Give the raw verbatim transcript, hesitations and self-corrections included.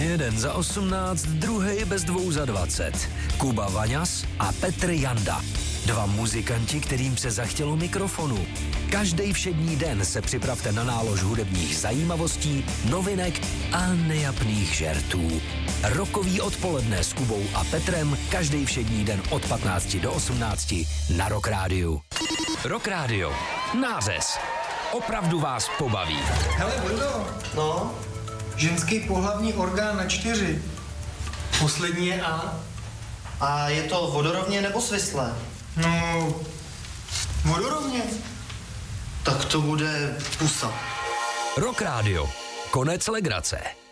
Jeden za osmnáct, druhý bez dvou za dvacet. Kuba Vaňas a Petr Janda. Dva muzikanti, kterým se zachtělo mikrofonu. Každý všední den se připravte na nálož hudebních zajímavostí, novinek a nejapných žertů. Rokový odpoledne s Kubou a Petrem každý všední den od patnácti do osmnácti na Rock Rádiu. Rock Rádio. Nářez. Opravdu vás pobaví. Hele, Bruno. No? Ženský pohlavní orgán na čtyři. Poslední je A. A je to vodorovně nebo svislé? No, vodorovně. Tak to bude pusa. Rock Rádio. Konec legrace.